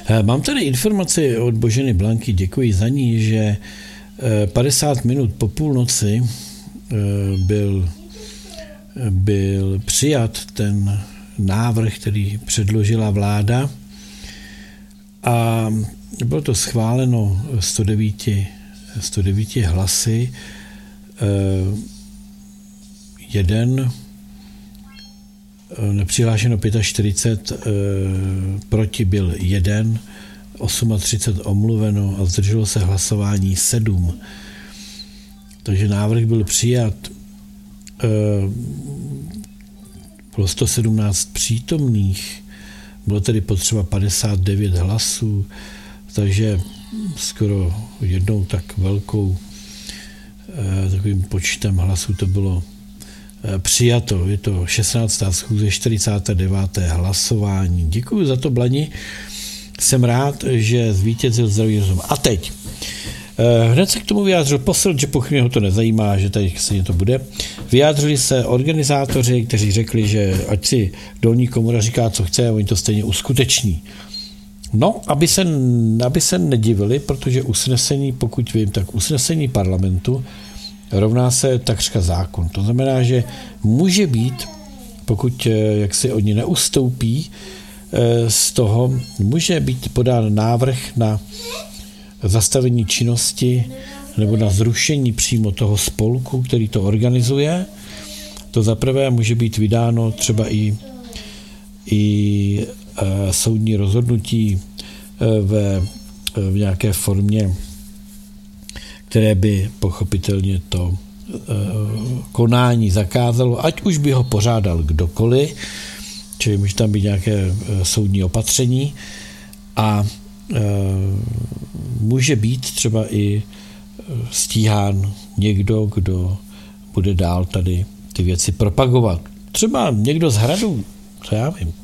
Mám tady informaci od Boženy Blanky, děkuji za ní, že 50 minut po půlnoci byl přijat ten návrh, který předložila vláda a bylo to schváleno 109 hlasy, jeden nepřihlášeno 45, proti byl 1, 38 omluveno a zdrželo se hlasování 7. Takže návrh byl přijat. Bylo 117 přítomných, bylo tedy potřeba 59 hlasů, takže skoro jednou tak takovým počtem hlasů to bylo přijato. Je to 16. schůze, 49. hlasování. Děkuji za to, Blani. Jsem rád, že zvítězil zdravý rozum. A teď. Hned se k tomu vyjádřil posel, že pochybně ho to nezajímá, že tady se to bude. Vyjádřili se organizátoři, kteří řekli, že ať si dolní komora říká, co chce, a oni to stejně uskuteční. No, aby se nedivili, protože usnesení, pokud vím, tak usnesení parlamentu rovná se takřka zákon. To znamená, že může být, pokud jak si oni neustoupí z toho, může být podán návrh na zastavení činnosti nebo na zrušení přímo toho spolku, který to organizuje. To zaprvé může být vydáno třeba i soudní rozhodnutí v nějaké formě, které by pochopitelně to konání zakázalo, ať už by ho pořádal kdokoliv, čili může tam být nějaké soudní opatření a může být třeba i stíhán někdo, kdo bude dál tady ty věci propagovat. Třeba někdo z Hradu, co já vím.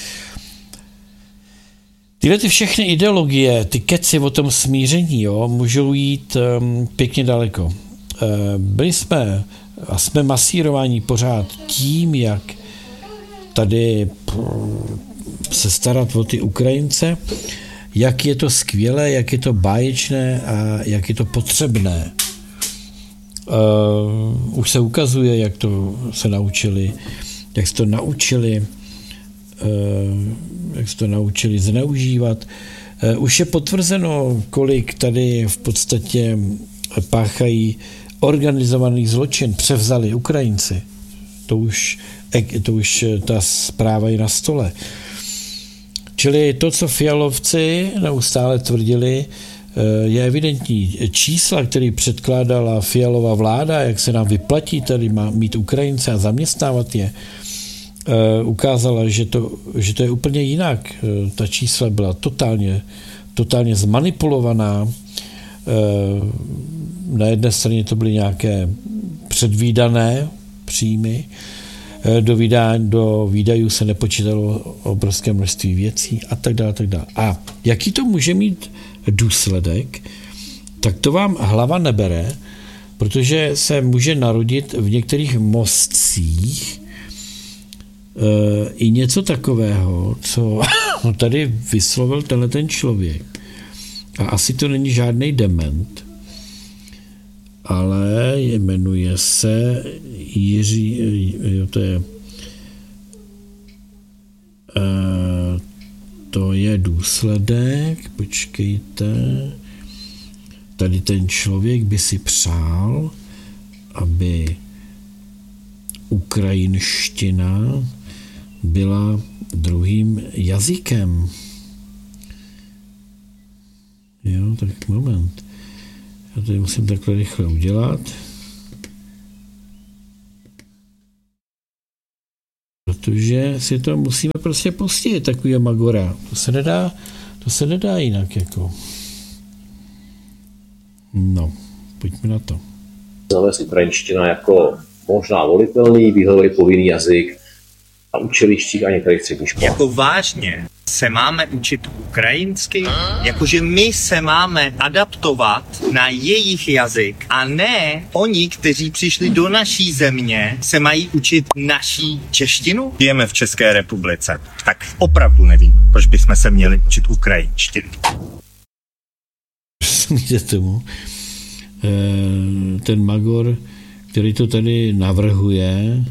Tyhle ty všechny ideologie, ty keci o tom smíření, můžou jít pěkně daleko. Byli jsme a jsme masírováni pořád tím, jak tady se starat o ty Ukrajince, jak je to skvělé, jak je to báječné a jak je to potřebné. Už se ukazuje, jak se to naučili zneužívat. Už je potvrzeno, kolik tady v podstatě páchají organizovaný zločin, převzali Ukrajinci. To už ta zpráva je na stole. Čili to, co Fialovci neustále tvrdili, je evidentní. Čísla, které předkládala Fialová vláda, jak se nám vyplatí tady mít Ukrajince a zaměstnávat je, ukázala, že to je úplně jinak. Ta čísla byla totálně zmanipulovaná. Na jedné straně to byly nějaké předvídané příjmy, do výdajů se nepočítalo obrovské množství věcí a tak dále, tak dále. A jaký to může mít důsledek, tak to vám hlava nebere, protože se může narodit v některých mostcích i něco takového, co tady vyslovil ten člověk. A asi to není žádný dement, ale jmenuje se Jiří, to je důsledek, počkejte, tady ten člověk by si přál, aby ukrajinština byla druhým jazykem. Jo, tak moment. Já to musím takhle rychle udělat. Protože si to musíme prostě pustit, takový magora. To se nedá jinak, jako. No, pojďme na to. Zavést ukrajinština jako možná volitelný, výhledový povinný jazyk. a učilištích a některých středních školách. Jako vážně se máme učit ukrajinsky? Jakože my se máme adaptovat na jejich jazyk a ne oni, kteří přišli do naší země, se mají učit naší češtinu? Žijeme v České republice, tak opravdu nevím, proč bychom se měli učit ukrajinštinu. Smíte tomu, ten Magor, který to tady navrhuje,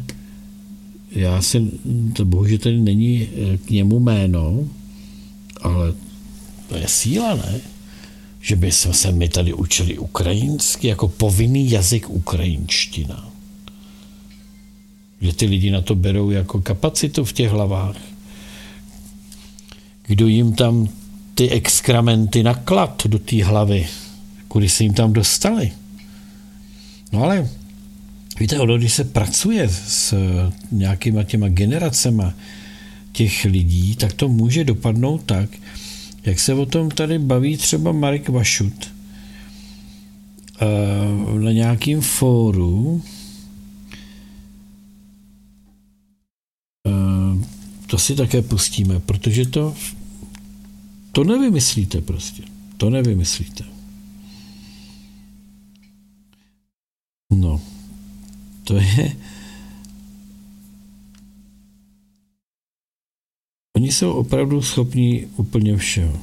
to bohužel tady není k němu jméno, ale to je síla, ne? Že by jsme se my tady učili ukrajinsky jako povinný jazyk ukrajinština. Že ty lidi na to berou jako kapacitu v těch hlavách. Kdo jim tam ty exkramenty naklad do té hlavy, kudy se jim tam dostali. No ale víte, když se pracuje s nějakýma těma generacema těch lidí, tak to může dopadnout tak, jak se o tom tady baví třeba Marek Vašut na nějakým fóru. To si také pustíme, protože to nevymyslíte prostě. To nevymyslíte. No. To je... Oni jsou opravdu schopní úplně všeho.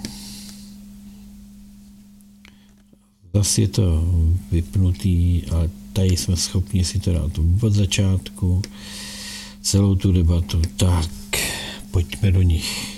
Zase je to vypnutý, ale tady jsme schopni si to dát od začátku. Celou tu debatu. Tak, pojďme do nich.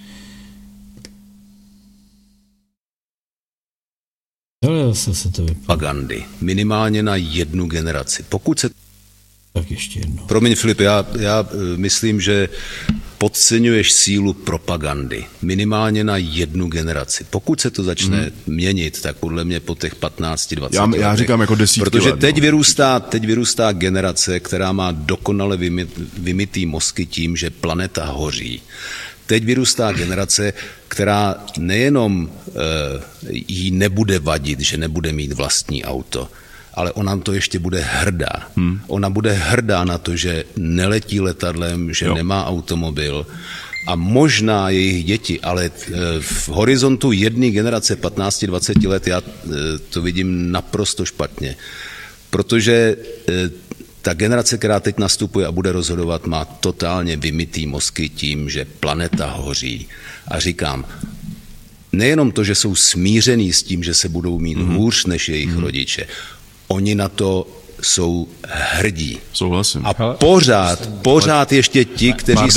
Ale zase se to vypne. Propagandy. Minimálně na jednu generaci. Pokud se... Tak ještě jedno. Promiň, Filip, já myslím, že podceňuješ sílu propagandy. Minimálně na jednu generaci. Pokud se to začne měnit, tak podle mě po těch 15-20 letech. Já říkám jako desítky protože let. Teď vyrůstá generace, která má dokonale vymytý mozky tím, že planeta hoří. Teď vyrůstá generace, která nejenom jí nebude vadit, že nebude mít vlastní auto, ale ona to ještě bude hrdá. Ona bude hrdá na to, že neletí letadlem, že nemá automobil a možná jejich děti, ale v horizontu jedné generace 15-20 let já to vidím naprosto špatně. Protože ta generace, která teď nastupuje a bude rozhodovat, má totálně vymytý mozky tím, že planeta hoří. A říkám, nejenom to, že jsou smířený s tím, že se budou mít hůř než jejich rodiče, oni na to jsou hrdí. Souhlasím. A pořád ještě ti,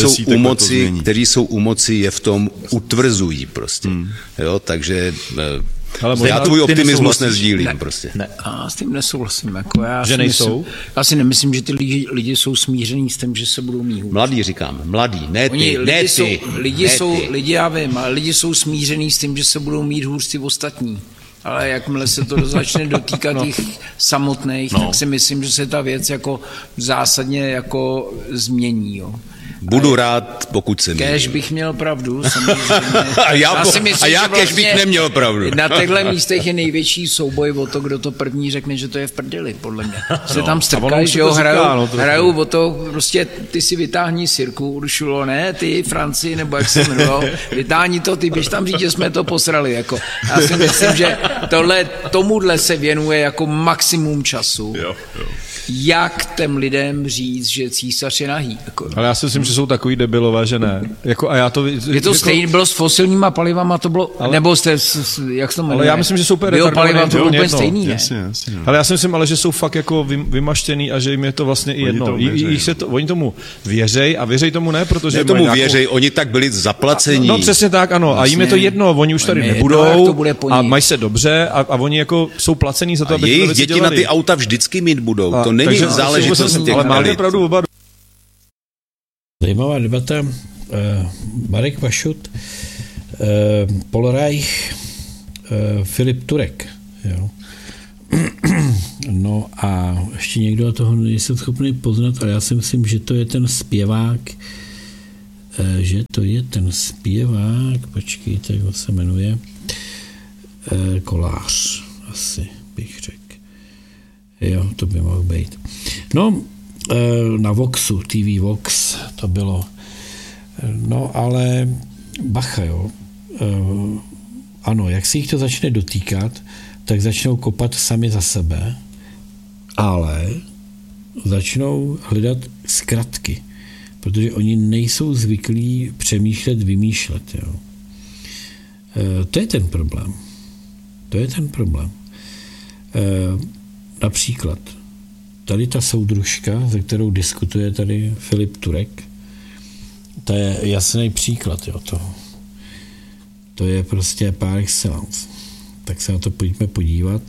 kteří jsou u moci, je v tom utvrzují prostě. Jo, takže já tvůj optimismus nezdílím prostě. Ne, a s tím nesouhlasím. Jako že nejsou? Já si nemyslím, že ty lidi jsou smíření s tím, že se budou mít hůř. Mladí říkám, ne ty, Lidi, já vím, ale lidi jsou smíření s tím, že se budou mít hůř ty ostatní. Ale jakmile se to začne dotýkat těch samotných, tak si myslím, že se ta věc jako zásadně jako změní. Jo. Budu rád, pokud se Kéž bych měl pravdu, samozřejmě. a já kéž bych neměl pravdu. Na těchto místech je největší souboj o to, kdo to první řekne, že to je v prdeli, podle mě. Se tam strkají, že jo, hrajou o to, prostě ty si vytáhni Sirku, Uršulo, ne, ty Francii, nebo jak se jmenujou, vytáhni to, ty běž tam říct, že jsme to posrali, jako. Já si myslím, že tomuhle se věnuje jako maximum času. Jo. Jak těm lidem říct, že císař je nahý. Jako. Ale já si myslím, že jsou takový debilové, že ne. Jako, a já to, je to stejné, bylo s fosilníma palivama, to bylo, ale, nebo jak se to jmenuje? Ale já myslím, že jsou biopaliva, to bylo úplně stejný, ne? Jasně. Ale já si myslím, ale že jsou fakt jako vymaštěný a že jim je to vlastně i jedno. Oni tomu věřej a věřej tomu ne, protože tomu věřej, oni tak byli zaplacení. No přesně tak, ano. Vlastně, a jim je to jedno, oni už tady nebudou a mají se dobře a oni jako jsou placení za to, aby jejich děti na ty auta vždycky mít budou. To není záležitost těch. Ale máte pravdu oba. Zajímavá debata. Marek Vašut, Paul Reich, Filip Turek. Jo. No a ještě někdo a toho nejsem schopný poznat, ale já si myslím, že to je ten zpěvák, počkejte, jak se jmenuje, Kolář, asi bych řekl. Jo, to by mohl být. No, na Voxu, TV Vox, to bylo No ale bacha, jo. Ano, jak se jich to začne dotýkat, tak začnou kopat sami za sebe, ale začnou hledat zkratky, protože oni nejsou zvyklí přemýšlet, vymýšlet. Jo. To je ten problém. Například tady ta soudružka, ze kterou diskutuje tady Filip Turek, to je jasný příklad, jo, toho. To je prostě par excellence. Tak se na to pojďme podívat.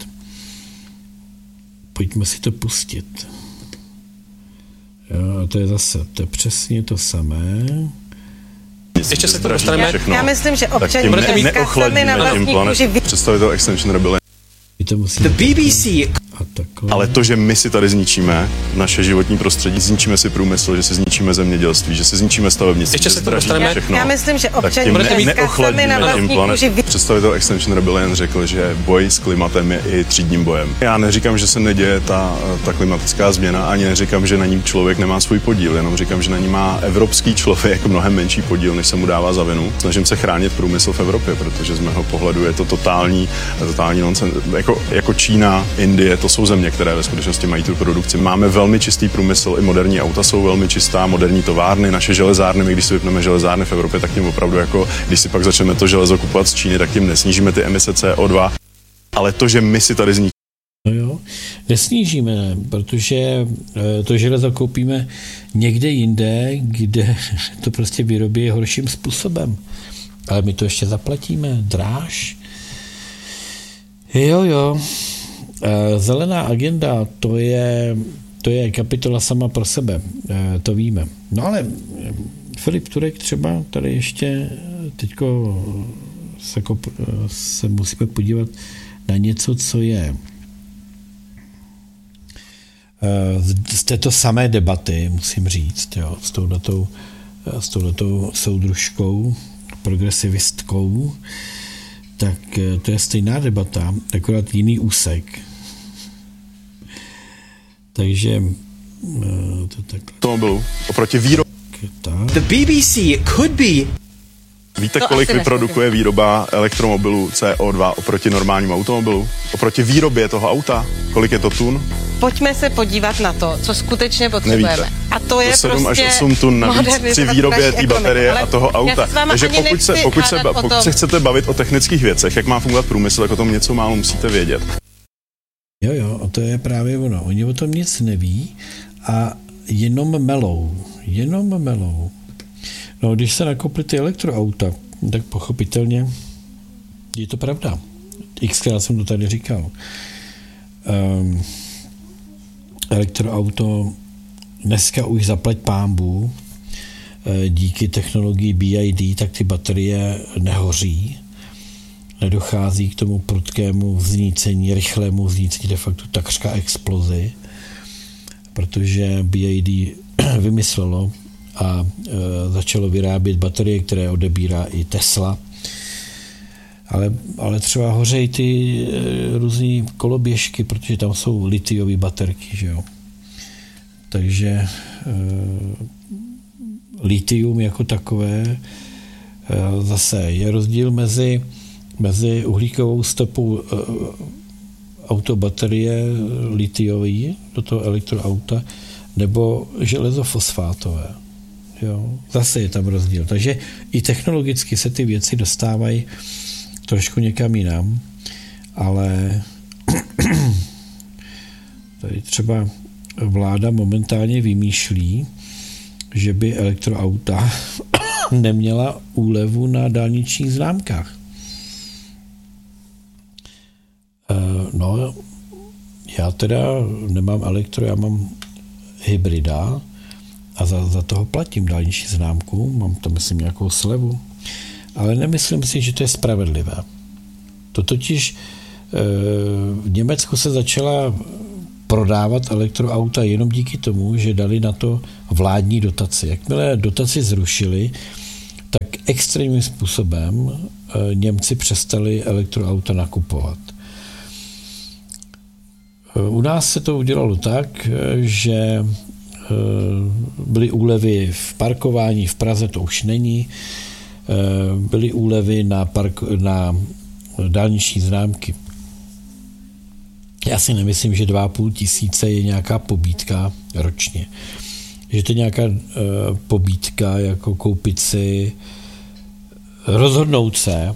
Pojďme si to pustit. Jo, a to je přesně to samé. Ještě se to dostaneme. Já myslím, že občané sami na vlastní kůži. Představitel Extinction Rebellion. The BBC. Ale to, že my si tady zničíme naše životní prostředí, zničíme si průmysl, že si zničíme zemědělství, že si zničíme stavebnictví. Ještě se to dostaneme. Já myslím, že občané sami na vlastní kůži. Představitel Extinction Rebellion řekl, že boj s klimatem je i třídním bojem. Já neříkám, že se neděje ta klimatická změna, ani neříkám, že na ní člověk nemá svůj podíl, jenom říkám, že na ní má evropský člověk mnohem menší podíl, než se mu dává za vinu. Snažím se chránit průmysl v Evropě, protože z mého pohledu je to totální nonsens. Jako Čína, Indie, to jsou země, které ve skutečnosti mají tu produkci. Máme velmi čistý průmysl, i moderní auta jsou velmi čistá, moderní továrny, naše železárny, my když si vypneme železárny v Evropě, tak tím opravdu jako, když si pak začneme to železo kupovat z Číny, tak tím nesnížíme ty emise CO2, ale to, že my si tady zničíme. No jo, nesnížíme, protože to železo koupíme někde jinde, kde to prostě vyrobí horším způsobem. Ale my to ještě zaplatíme dráž. Jo. Zelená agenda, to je kapitola sama pro sebe, to víme. No ale Filip Turek třeba tady ještě teďko se musíme podívat na něco, co je z této samé debaty, musím říct, jo, s touhletou soudružkou, progresivistkou, tak to je stejná debata, akorát jiný úsek. Takže to takhle. Automobilů oproti výrobě. The BBC could be. Víte, kolik vyprodukuje výroba elektromobilů CO2 oproti normálnímu automobilu? Oproti výrobě toho auta? Kolik je to tun? Pojďme se podívat na to, co skutečně potřebujeme. Nevíte. A to je 7 prostě až 8 tun navíc při výrobě té baterie a toho auta. Takže pokud se chcete bavit o technických věcech, jak má fungovat průmysl, tak o tom něco málo musíte vědět. Jo, a to je právě ono. Oni o tom nic neví a jenom melou. No, když se nakoply ty elektroauta, tak pochopitelně je to pravda. Xkrát jsem to tady říkal. Elektroauto dneska už zaplať pánbů, díky technologii BID, tak ty baterie nehoří, nedochází k tomu prudkému vznícení, rychlému vznícení, de facto takřka explozi, protože BID vymyslelo a začalo vyrábět baterie, které odebírá i Tesla. Ale třeba hořejí ty různý koloběžky, protože tam jsou litiové baterky, že jo. Takže litium jako takové zase je rozdíl mezi uhlíkovou stopou autobaterie litiový do toho elektroauta nebo železofosfátové. Jo. Zase je tam rozdíl. Takže i technologicky se ty věci dostávají trošku někam jinam, ale tady třeba vláda momentálně vymýšlí, že by elektroauta neměla úlevu na dálničních známkách. No, já teda nemám elektro, já mám hybrida a za toho platím dálniční známku, mám tam myslím nějakou slevu, ale nemyslím si, že to je spravedlivé. To totiž v Německu se začala prodávat elektroauta jenom díky tomu, že dali na to vládní dotaci. Jakmile dotaci zrušili, tak extrémním způsobem Němci přestali elektroauta nakupovat. U nás se to udělalo tak, že byly úlevy v parkování, v Praze to už není, byly úlevy na dálniční známky. Já si nemyslím, že 2,5 tisíce je nějaká pobídka ročně. Že to je nějaká pobídka, jako koupit si, rozhodnout se,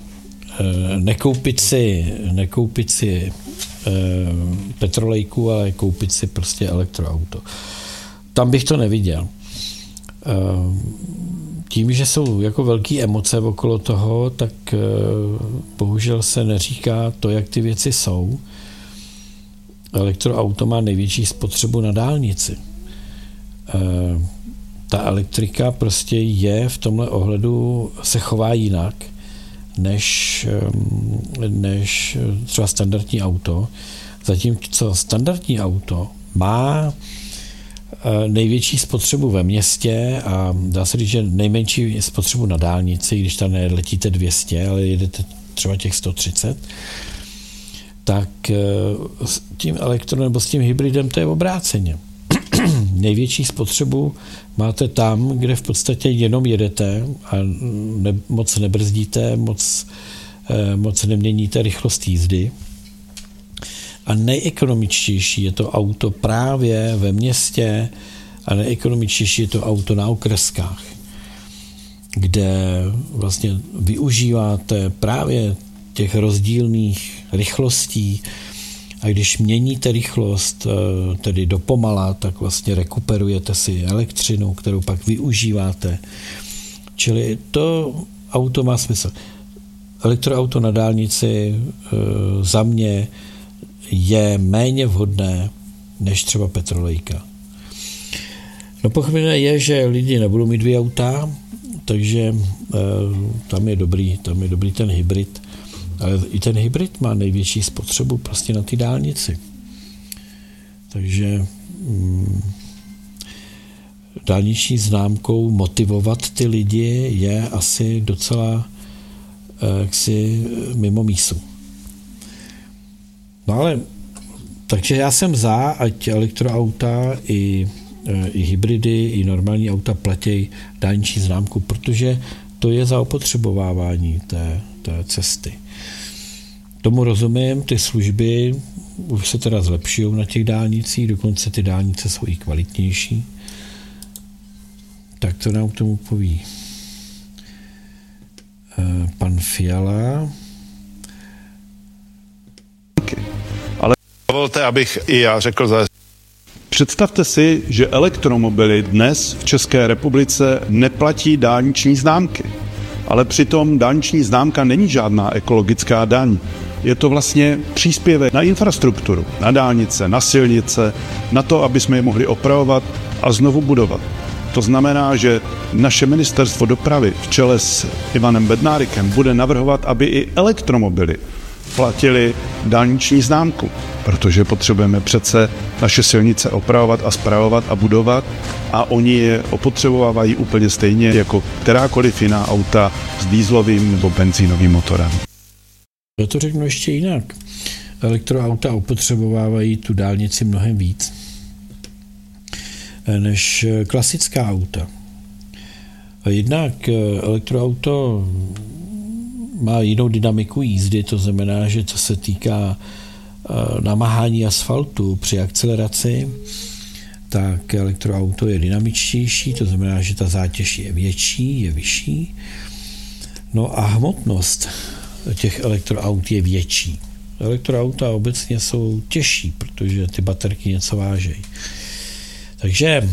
nekoupit si petrolejku, ale koupit si prostě elektroauto. Tam bych to neviděl. Tím, že jsou jako velké emoce okolo toho, tak bohužel se neříká to, jak ty věci jsou. Elektroauto má největší spotřebu na dálnici. Ta elektrika prostě je v tomhle ohledu, se chová jinak, než třeba standardní auto. Zatímco standardní auto má největší spotřebu ve městě a dá se říct, že nejmenší spotřebu na dálnici, když tam neletíte 200, ale jedete třeba těch 130, tak s tím nebo s tím hybridem to je obráceně. Největší spotřebu máte tam, kde v podstatě jenom jedete a moc nebrzdíte, moc neměníte rychlost jízdy. A nejekonomičtější je to auto právě ve městě a nejekonomičtější je to auto na okreskách, kde vlastně využíváte právě těch rozdílných rychlostí a když měníte rychlost, tedy dopomala, tak vlastně rekuperujete si elektřinu, kterou pak využíváte. Čili to auto má smysl. Elektroauto na dálnici za mě je méně vhodné než třeba petrolejka. No pochopitelné je, že lidi nebudou mít 2 auta, takže tam je dobrý ten hybrid. Ale i ten hybrid má největší spotřebu prostě na té dálnici. Takže dálniční známkou motivovat ty lidi je asi docela jaksi mimo mísu. No ale, takže já jsem za, ať elektroauta i hybridy, i normální auta platí dálniční známku, protože to je za opotřebovávání té cesty. Tomu rozumím, ty služby už se teda zlepšují na těch dálnicích, dokonce ty dálnice jsou i kvalitnější. Tak to nám k tomu poví pan Fiala. Ale dovolte, abych i já řekl za... Představte si, že elektromobily dnes v České republice neplatí dálniční známky. Ale přitom dálniční známka není žádná ekologická daň. Je to vlastně příspěvek na infrastrukturu, na dálnice, na silnice, na to, aby jsme je mohli opravovat a znovu budovat. To znamená, že naše ministerstvo dopravy v čele s Ivanem Bednárikem bude navrhovat, aby i elektromobily platili dálniční známku, protože potřebujeme přece naše silnice opravovat a spravovat a budovat a oni je opotřebovávají úplně stejně jako kterákoliv jiná auta s dieselovým nebo benzínovým motorem. Já to řeknu ještě jinak. Elektroauta opotřebovávají tu dálnici mnohem víc než klasická auta. Jednak elektroauto má jinou dynamiku jízdy, to znamená, že co se týká namáhání asfaltu při akceleraci, tak elektroauto je dynamičtější, to znamená, že ta zátěž je větší, je vyšší. No a hmotnost těch elektroaut je větší. Elektroauta obecně jsou těžší, protože ty baterky něco vážejí. Takže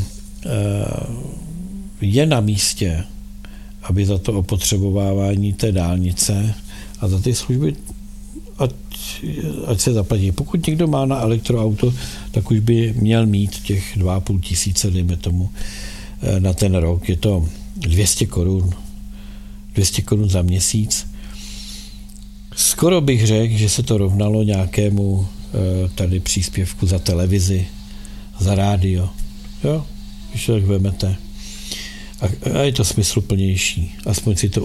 je na místě, aby za to opotřebovávání té dálnice a za ty služby ať se zaplatí. Pokud někdo má na elektroauto, tak už by měl mít těch 2,5 tisíce, dejme tomu, na ten rok. Je to 200 korun za měsíc. Skoro bych řekl, že se to rovnalo nějakému tady příspěvku za televizi, za rádio. Jo, když to tak vemete. A je to smysluplnější. Aspoň si to